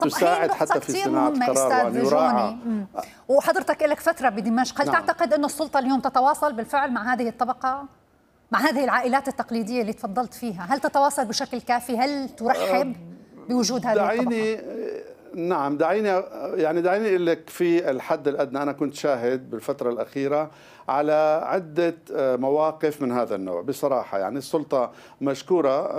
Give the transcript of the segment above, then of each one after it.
تساعد حتى في صناعة قرار وأن يراعى. وحضرتك لك فترة بدمشق، هل تعتقد أن السلطة اليوم تتواصل بالفعل مع هذه الطبقة، مع هذه العائلات التقليدية اللي تفضلت فيها؟ هل تتواصل بشكل كافي؟ هل ترحب بوجود هذه الطبقة؟ نعم، دعيني أقول لك في الحد الأدنى أنا كنت شاهد بالفترة الأخيرة على عدة مواقف من هذا النوع بصراحة. يعني السلطة مشكورة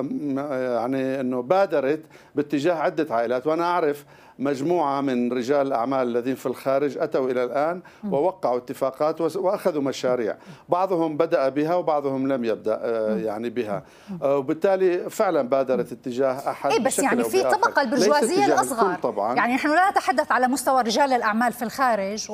يعني أنه بادرت باتجاه عدة عائلات، وأنا أعرف مجموعة من رجال الأعمال الذين في الخارج أتوا إلى الآن ووقعوا اتفاقات وأخذوا مشاريع، بعضهم بدأ بها وبعضهم لم يبدأ يعني بها، وبالتالي فعلا بادرت اتجاه أحد. بس يعني في طبقة البرجوازية الأصغر طبعا، يعني نحن لا نتحدث على مستوى رجال الأعمال في الخارج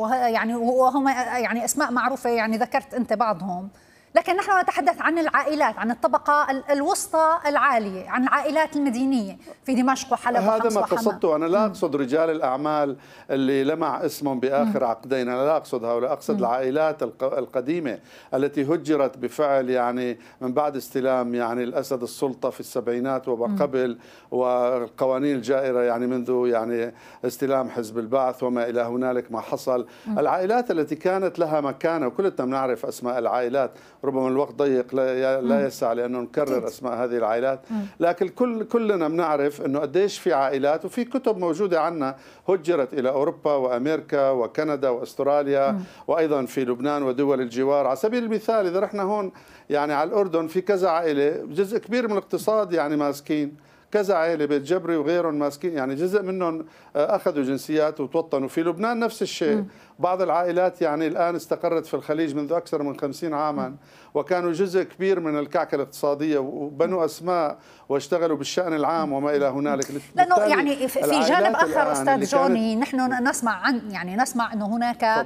وهم يعني أسماء معروفة، يعني ذكرت أنت بعضهم، لكن نحن نتحدث عن العائلات، عن الطبقة الوسطى العالية، عن العائلات المدينية في دمشق وحلب وحمص هذا ما قصدته. أنا لا أقصد رجال الأعمال اللي لمع اسمهم بآخر عقدين، أنا لا أقصد هؤلاء، أقصد العائلات القديمة التي هجرت بفعل يعني من بعد استلام يعني الأسد السلطة في السبعينات وما قبل، والقوانين الجائرة يعني منذ يعني استلام حزب البعث وما إلى هنالك ما حصل. العائلات التي كانت لها مكانة، وكلنا بنعرف أسماء العائلات، ربما الوقت ضيق لا يسع لأنه نكرر أسماء هذه العائلات، لكن كلنا بنعرف أنه قديش في عائلات، وفي كتب موجودة عنا هجرت إلى أوروبا وأمريكا وكندا وأستراليا وأيضا في لبنان ودول الجوار. على سبيل المثال إذا رحنا هون يعني على الأردن، في كذا عائلة جزء كبير من الاقتصاد يعني ماسكين، كذا عائلة بيت جبري وغيرهم ماسكين، يعني جزء منهم أخذوا جنسيات وتوطنوا. في لبنان نفس الشيء، بعض العائلات يعني الآن استقرت في الخليج منذ أكثر من 50 عاما، وكانوا جزء كبير من الكعكة الاقتصادية وبنوا أسماء واشتغلوا بالشأن العام وما إلى هنالك. لأنه يعني في جانب آخر أستاذ جوني، نحن نسمع أنه هناك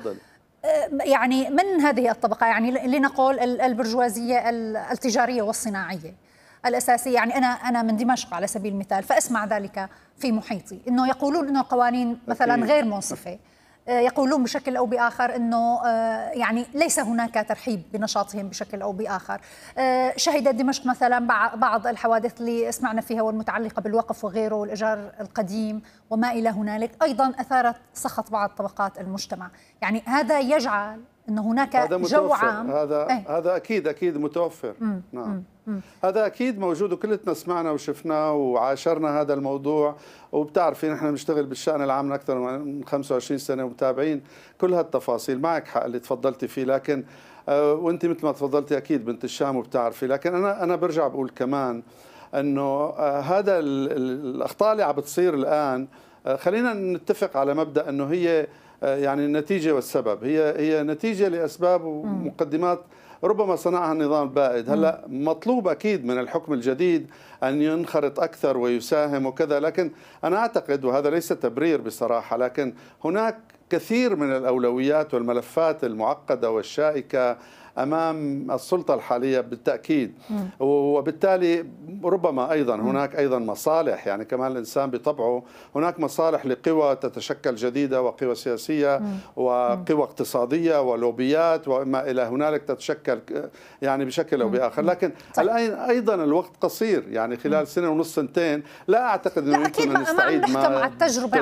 يعني من هذه الطبقة، يعني لنقول البرجوازية التجارية والصناعية الأساسية، يعني أنا من دمشق على سبيل المثال، فأسمع ذلك في محيطي، أنه يقولون أنه القوانين مثلا غير منصفة، يقولون بشكل أو بآخر أنه يعني ليس هناك ترحيب بنشاطهم بشكل أو بآخر. شهدت دمشق مثلا بعض الحوادث اللي سمعنا فيها والمتعلقة بالوقف وغيره والإيجار القديم وما إلى هنالك، أيضا أثارت سخط بعض طبقات المجتمع. يعني هذا يجعل أن هناك جو عام. هذا أكيد متوفر. نعم، هذا أكيد موجود، وكلنا سمعنا وشفناه وعاشرنا هذا الموضوع، وبتعرفي نحن بنشتغل بالشأن العام من أكثر من 25 سنة ومتابعين كل هالتفاصيل. معك حق اللي تفضلتي فيه، لكن وأنت مثل ما تفضلتي أكيد بنت الشام وبتعرفي، لكن أنا برجع بقول كمان أنه هذا الأخطاء اللي عم بتصير الآن، خلينا نتفق على مبدأ أنه هي يعني النتيجة والسبب، هي نتيجة لأسباب ومقدمات ربما صنعها النظام البائد. هلا مطلوب أكيد من الحكم الجديد أن ينخرط أكثر ويساهم وكذا، لكن أنا أعتقد، وهذا ليس تبرير بصراحة، لكن هناك كثير من الأولويات والملفات المعقدة والشائكة أمام السلطة الحالية بالتأكيد، وبالتالي ربما أيضا هناك أيضا مصالح، يعني كمان الإنسان بطبعه هناك مصالح لقوى تتشكل جديدة، وقوى سياسية وقوى اقتصادية ولوبيات وما إلى هنالك تتشكل يعني بشكل أو بآخر، لكن الآن أيضا الوقت قصير، يعني خلال سنة ونص سنتين لا أعتقد أنه يمكن أن نستعيد ما على التجربة.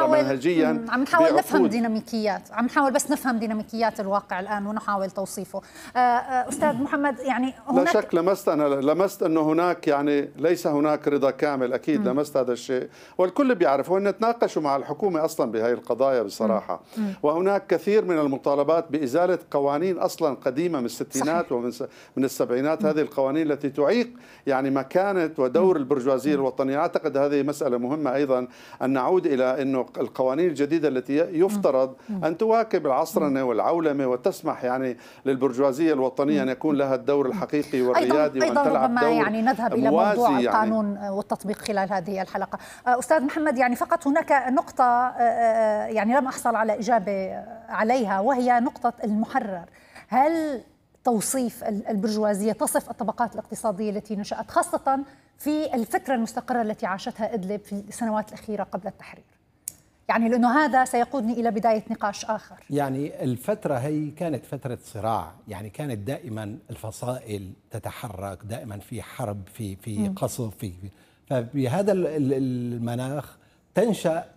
عم نحاول نفهم ديناميكيات، عم نحاول بس نفهم ديناميكيات الواقع الآن ونحاول توصيفه. أستاذ محمد، يعني لا شك لمست أنه هناك يعني ليس هناك رضا كامل، أكيد لمست هذا الشيء، والكل بيعرف، وأن نتناقشوا مع الحكومة أصلا بهذه القضايا بصراحة. وهناك كثير من المطالبات بإزالة قوانين أصلا قديمة من الستينات ومن السبعينات، هذه القوانين التي تعيق يعني مكانة ودور البرجوازية الوطنية. أعتقد هذه مسألة مهمة أيضا أن نعود إلى أنه القوانين الجديدة التي يفترض أن تواكب العصرنة والعولمة وتسمح يعني للبرجوازية الوطنية أن يكون لها الدور الحقيقي والريادي، وأن تلعب دور يعني نذهب إلى موضوع القانون والتطبيق خلال هذه الحلقة. أستاذ محمد، يعني فقط هناك نقطة يعني لم أحصل على إجابة عليها، وهي نقطة المحرر. هل توصيف البرجوازية تصف الطبقات الاقتصادية التي نشأت خاصة في الفترة المستقرة التي عاشتها إدلب في السنوات الأخيرة قبل التحرير؟ يعني لأنه هذا سيقودني إلى بداية نقاش آخر. يعني الفترة هي كانت فترة صراع، يعني كانت دائما الفصائل تتحرك، دائما في حرب، في قصف، فبهذا المناخ تنشأ